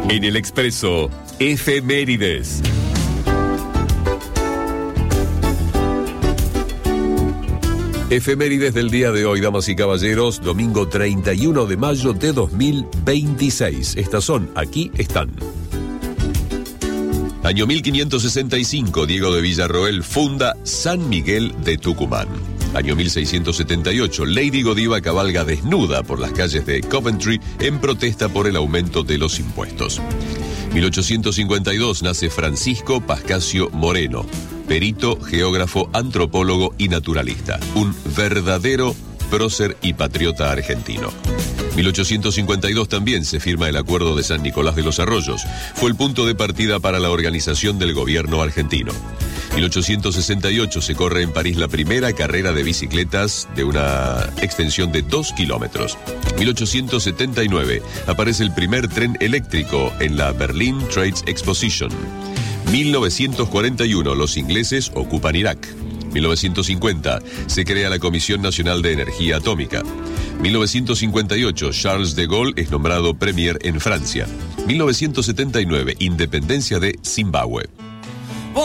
En el Expreso, efemérides. Efemérides del día de hoy, damas y caballeros, domingo 31 de mayo de 2026. Estas son, aquí están. Año 1565, Diego de Villarroel funda San Miguel de Tucumán. Año 1678, Lady Godiva cabalga desnuda por las calles de Coventry en protesta por el aumento de los impuestos. 1852 nace Francisco Pascasio Moreno, perito, geógrafo, antropólogo y naturalista, un verdadero prócer y patriota argentino. 1852 también se firma el Acuerdo de San Nicolás de los Arroyos. Fue el punto de partida para la organización del gobierno argentino. 1868 se corre en París la primera carrera de bicicletas de una extensión de 2 kilómetros. 1879 aparece el primer tren eléctrico en la Berlin Trades Exposition. 1941 los ingleses ocupan Irak. 1950 se crea la Comisión Nacional de Energía Atómica. 1958 Charles de Gaulle es nombrado premier en Francia. 1979 independencia de Zimbabue.